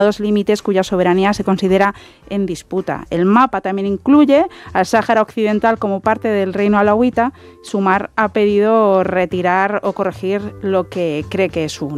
dos límites cuya soberanía se considera en disputa. El mapa también incluye al Sáhara Occidental como parte del reino alauita. Sumar ha pedido retirar o corregir lo que cree que es un